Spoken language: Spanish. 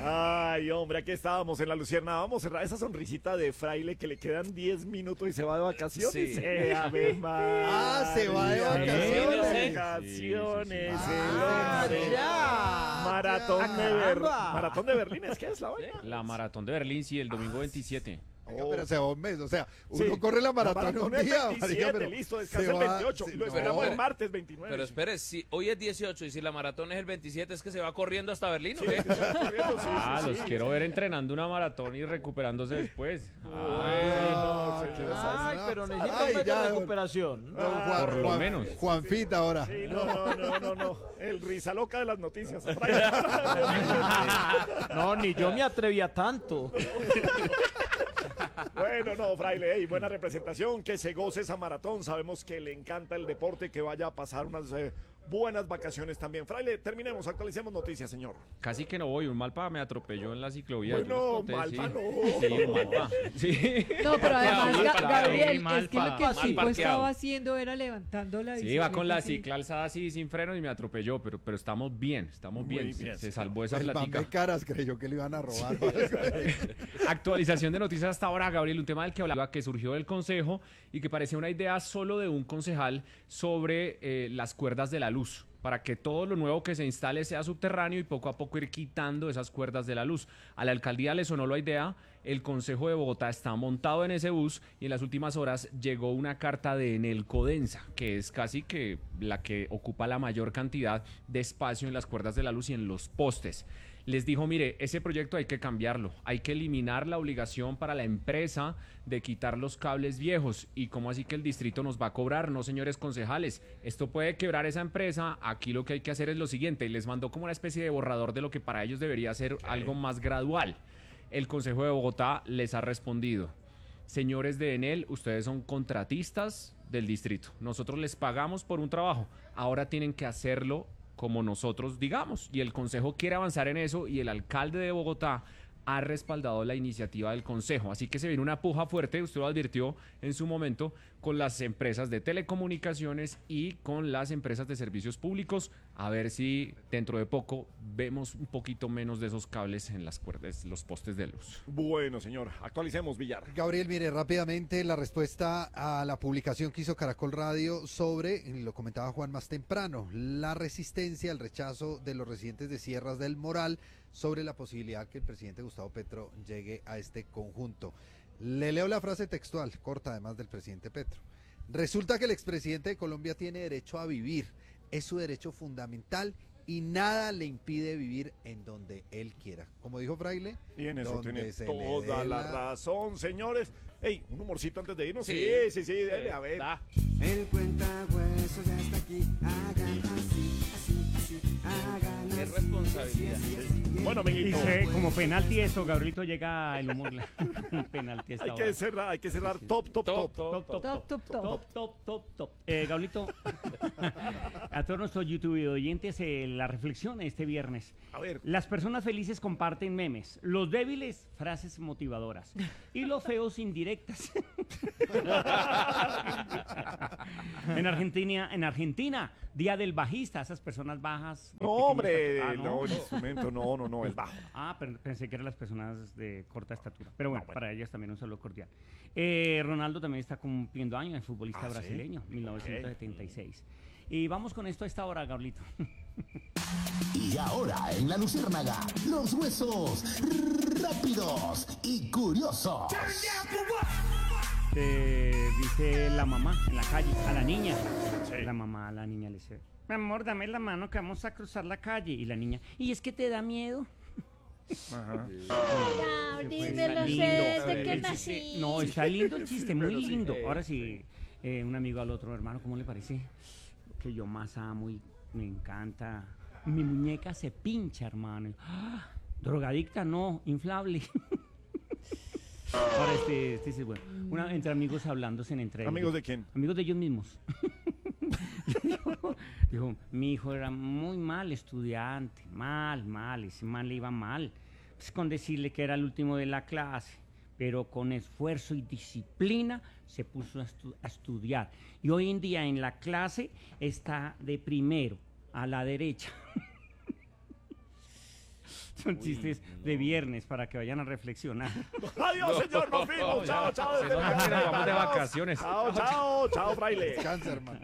Ay, hombre, aquí estábamos en la Lucierna. Vamos a cerrar esa sonrisita de fraile que le quedan 10 minutos y se va de vacaciones. Sí. Ave María. Se va de vacaciones. Vacaciones, Sí. el hombre. ya. Maratón de Berlín, ¿es que es la vaina? La maratón de Berlín, sí, el domingo 27. Oiga, pero se va un mes, o sea, uno Sí. corre la maratón un es día, 27, marica, pero listo, se descansa el va- 28. sí, Lo esperamos no. el martes 29. Pero espere, si hoy es 18 y si la maratón es el 27, ¿es que se va corriendo hasta Berlín o Sí, qué? que se va corriendo, sí, sí, Los sí. quiero ver entrenando una maratón y recuperándose después. Bueno, qué señores, Ay, pero necesita Ay, un mes de ya, recuperación. Don Juan, Por lo menos. Juanfita ahora. Sí, no. El risa loca de las noticias. No, ni yo me atrevía tanto. Bueno, no, fraile, hey, buena representación, que se goce esa maratón. Sabemos que le encanta el deporte, que vaya a pasar unas buenas vacaciones también. Fraile, terminemos, actualicemos noticias, señor. Casi que no voy, un Malpa me atropelló en la ciclovía. Bueno, yo les conté, Malpa sí. no. Sí, un Malpa. Sí. No, pero además, mal parqueado, Gabriel, mal es que lo que el parqueado. tipo Mal estaba parqueado. haciendo era levantando la Sí, bicicleta. iba con la así. cicla alzada así sin freno y me atropelló, pero estamos bien, estamos Muy bien. bien, Se salvó esa El man platica. de caras creyó que le iban a robar. Actualización de noticias hasta ahora, Gabriel, un tema del que hablaba que surgió del Consejo y que parecía una idea solo de un concejal sobre las cuerdas de la luz, para que todo lo nuevo que se instale sea subterráneo y poco a poco ir quitando esas cuerdas de la luz. A la alcaldía le sonó la idea, el Consejo de Bogotá está montado en ese bus y en las últimas horas llegó una carta de Enel Codensa, que es casi que la que ocupa la mayor cantidad de espacio en las cuerdas de la luz y en los postes. Les dijo, mire, ese proyecto hay que cambiarlo, hay que eliminar la obligación para la empresa de quitar los cables viejos. ¿Y cómo así que el distrito nos va a cobrar? No, señores concejales, esto puede quebrar esa empresa, aquí lo que hay que hacer es lo siguiente. Y les mandó como una especie de borrador de lo que para ellos debería ser algo más gradual. El Consejo de Bogotá les ha respondido, señores de Enel, ustedes son contratistas del distrito, nosotros les pagamos por un trabajo, ahora tienen que hacerlo como nosotros digamos, y el Consejo quiere avanzar en eso y el alcalde de Bogotá ha respaldado la iniciativa del Consejo, así que se viene una puja fuerte, usted lo advirtió en su momento, con las empresas de telecomunicaciones y con las empresas de servicios públicos, a ver si dentro de poco vemos un poquito menos de esos cables en las cuerdas, los postes de luz. Bueno, señor, actualicemos, Villar. Gabriel, mire, rápidamente la respuesta a la publicación que hizo Caracol Radio sobre, y lo comentaba Juan más temprano, la resistencia, el rechazo de los residentes de Sierras del Moral sobre la posibilidad que el presidente Gustavo Petro llegue a este conjunto. Le leo la frase textual, corta además del presidente Petro. Resulta que el expresidente de Colombia tiene derecho a vivir, es su derecho fundamental y nada le impide vivir en donde él quiera. Como dijo Fraile, Y en eso donde tiene se le toda dé la razón, señores. Ey, un humorcito antes de irnos. Sí, dele, a ver. Da. El cuentahuesos ya está aquí. Hagan así, hagan Qué así. responsabilidad. Bueno, amiguito. Dice, como penalti esto, Gabrielito llega el humor. Penalti esta Hay hora. que cerrar top. Top, top. Gabrielito, a todos nuestros YouTube oyentes, la reflexión este viernes. A ver. Las personas felices comparten memes, los débiles frases motivadoras y los feos indirectas. En Argentina, Día del Bajista, esas personas bajas. No, hombre, Ah, no, el instrumento, no, el bajo. Ah, pero pensé que eran las personas de corta estatura. Pero bueno, bueno. para ellas también un saludo cordial. Ronaldo también está cumpliendo años, el futbolista ¿Ah, sí? brasileño, 1976. Y vamos con esto a esta hora, Gabrielito. Y ahora en la Luciérnaga, los huesos rápidos y curiosos. Dice la mamá en la calle, a la niña. La mamá a la niña le dice, mi amor, dame la mano que vamos a cruzar la calle. Y la niña, ¿y es que te da miedo? Ajá. Dímelo, Lindo. desde que El nací. chiste- No, está lindo el chiste, muy pero sí. lindo. Ahora sí, un amigo al otro, hermano, ¿cómo le parece? Que yo más amo y me encanta. Mi muñeca se pincha, hermano. ¡Ah! Drogadicta, no, inflable. Ahora este es bueno. Entre amigos hablándose entre ¿Amigos ellos. de quién? Amigos de ellos mismos. Dijo, mi hijo era muy mal estudiante, mal, ese man le iba mal. Pues con decirle que era el último de la clase, pero con esfuerzo y disciplina se puso a estudiar. Y hoy en día en la clase está de primero, a la derecha. Son chistes de viernes para que vayan a reflexionar. Adiós, señor, nos vimos. Chao, chao. Se nota que nos vamos de vacaciones. Chao, chao, chao, fraile. Descansa, hermano.